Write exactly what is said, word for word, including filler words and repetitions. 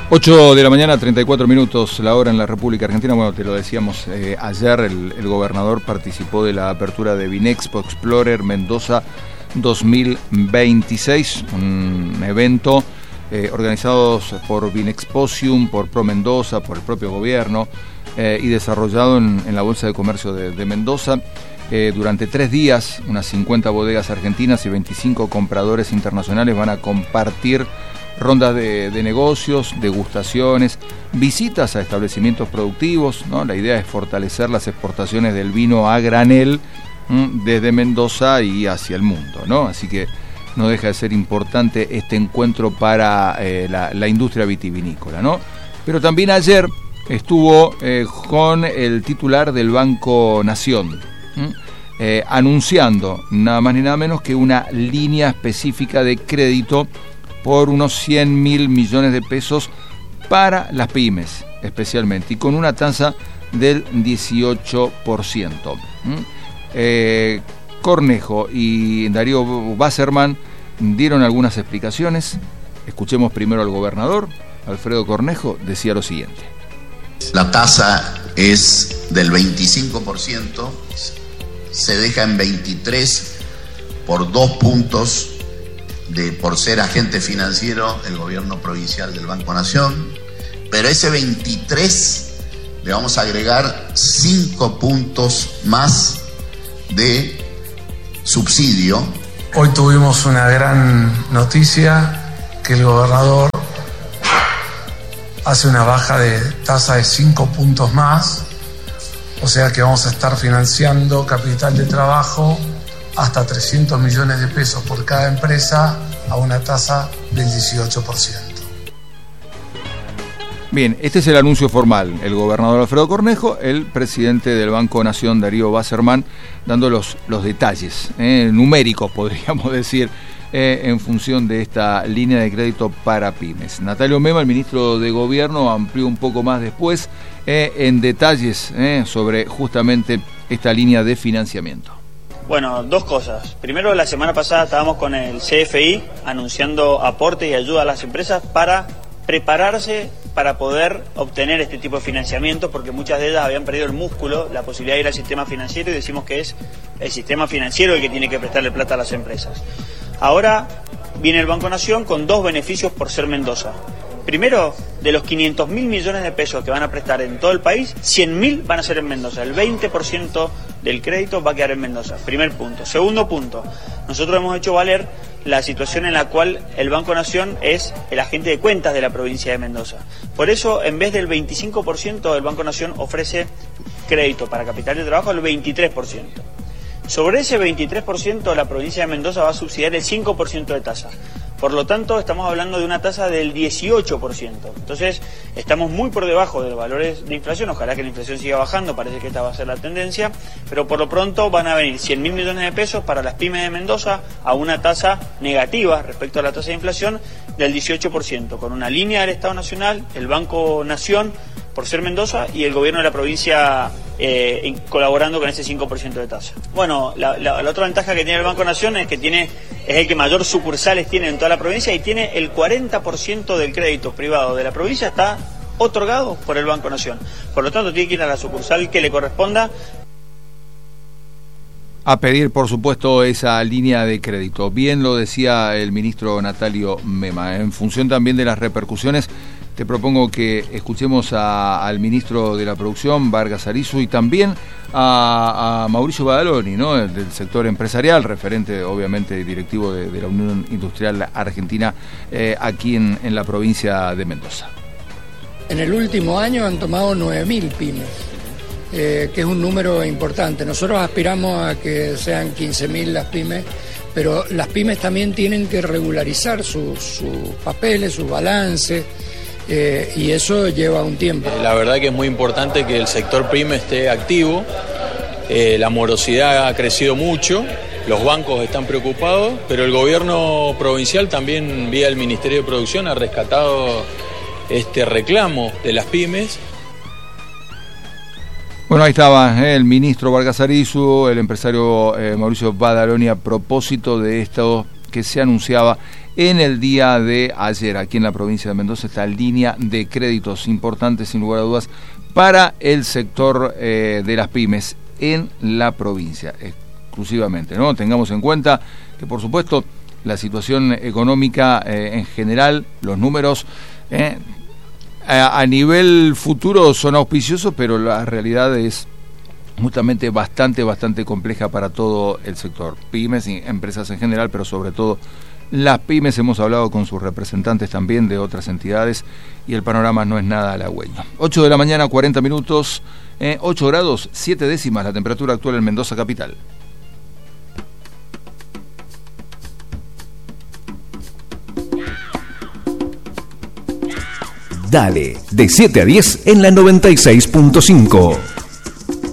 ocho de la mañana, treinta y cuatro minutos, la hora en la República Argentina. Bueno, te lo decíamos eh, ayer, el, el gobernador participó de la apertura de Vinexpo Explorer Mendoza dos mil veintiséis, un evento eh, organizado por Vinexposium, por Pro Mendoza, por el propio gobierno eh, y desarrollado en, en la Bolsa de Comercio de, de Mendoza. Eh, durante tres días, unas cincuenta bodegas argentinas y veinticinco compradores internacionales van a compartir rondas de, de negocios, degustaciones, visitas a establecimientos productivos, ¿no? La idea es fortalecer las exportaciones del vino a granel ¿m? desde Mendoza y hacia el mundo, ¿no? Así que no deja de ser importante este encuentro para eh, la, la industria vitivinícola, ¿no? Pero también ayer estuvo eh, con el titular del Banco Nación, eh, anunciando nada más ni nada menos que una línea específica de crédito por unos cien mil millones de pesos para las pymes, especialmente, y con una tasa del dieciocho por ciento. ¿Mm? Eh, Cornejo y Darío Wasserman dieron algunas explicaciones. Escuchemos primero al gobernador. Alfredo Cornejo decía lo siguiente. La tasa es del veinticinco por ciento, se deja en veintitrés por dos puntos de por ser agente financiero el gobierno provincial del Banco Nación, pero ese veintitrés le vamos a agregar cinco puntos más de subsidio. Hoy tuvimos una gran noticia, que el gobernador hace una baja de tasa de cinco puntos más, o sea que vamos a estar financiando capital de trabajo hasta trescientos millones de pesos por cada empresa a una tasa del dieciocho por ciento. Bien, este es el anuncio formal. El gobernador Alfredo Cornejo, el presidente del Banco Nación, Darío Wasserman, dando los, los detalles eh, numéricos, podríamos decir, eh, en función de esta línea de crédito para pymes. Natalio Mema, el ministro de Gobierno, amplió un poco más después eh, en detalles eh, sobre justamente esta línea de financiamiento. Bueno, dos cosas. Primero, la semana pasada estábamos con el C F I anunciando aporte y ayuda a las empresas para prepararse para poder obtener este tipo de financiamiento, porque muchas de ellas habían perdido el músculo, la posibilidad de ir al sistema financiero, y decimos que es el sistema financiero el que tiene que prestarle plata a las empresas. Ahora viene el Banco Nación con dos beneficios por ser Mendoza. Primero, de los quinientos mil millones de pesos que van a prestar en todo el país, cien mil van a ser en Mendoza. El veinte por ciento del crédito va a quedar en Mendoza. Primer punto. Segundo punto, nosotros hemos hecho valer la situación en la cual el Banco Nación es el agente de cuentas de la provincia de Mendoza. Por eso, en vez del veinticinco por ciento, el Banco Nación ofrece crédito para capital de trabajo al veintitrés por ciento. Sobre ese veintitrés por ciento, la provincia de Mendoza va a subsidiar el cinco por ciento de tasa. Por lo tanto, estamos hablando de una tasa del dieciocho por ciento. Entonces, estamos muy por debajo de los valores de inflación. Ojalá que la inflación siga bajando, parece que esta va a ser la tendencia. Pero por lo pronto van a venir cien mil millones de pesos para las pymes de Mendoza a una tasa negativa respecto a la tasa de inflación del dieciocho por ciento, con una línea del Estado Nacional, el Banco Nación, por ser Mendoza, y el gobierno de la provincia eh, colaborando con ese cinco por ciento de tasa. Bueno, la, la, la otra ventaja que tiene el Banco Nación es que tiene es el que mayor sucursales tiene en toda la provincia, y tiene el cuarenta por ciento del crédito privado de la provincia está otorgado por el Banco Nación. Por lo tanto, tiene que ir a la sucursal que le corresponda a pedir, por supuesto, esa línea de crédito. Bien lo decía el ministro Natalio Mema. En función también de las repercusiones, te propongo que escuchemos a, al ministro de la Producción, Vargas Arizu, y también a, a Mauricio Badaloni, ¿no?, del sector empresarial, referente, obviamente, directivo de, de la Unión Industrial Argentina, eh, aquí en, en la provincia de Mendoza. En el último año han tomado nueve mil pymes. Eh, que es un número importante. Nosotros aspiramos a que sean quince mil las pymes, pero las pymes también tienen que regularizar sus su papeles, sus balances, eh, y eso lleva un tiempo. La verdad que es muy importante que el sector pyme esté activo. Eh, la morosidad ha crecido mucho, los bancos están preocupados, pero el gobierno provincial también, vía el Ministerio de Producción, ha rescatado este reclamo de las pymes. Bueno, ahí estaba eh, el ministro Vargas Arizu, el empresario eh, Mauricio Badaloni, a propósito de esto que se anunciaba en el día de ayer. Aquí en la provincia de Mendoza, esta línea de créditos importantes, sin lugar a dudas, para el sector eh, de las pymes en la provincia, exclusivamente, ¿no? Tengamos en cuenta que, por supuesto, la situación económica eh, en general, los números eh, a, a nivel futuro son auspiciosos, pero la realidad es justamente bastante, bastante compleja para todo el sector. Pymes y empresas en general, pero sobre todo las pymes. Hemos hablado con sus representantes también de otras entidades y el panorama no es nada halagüeño. ocho de la mañana, cuarenta minutos, eh, ocho grados, siete décimas la temperatura actual en Mendoza capital. Dale, de siete a diez en la noventa y seis punto cinco.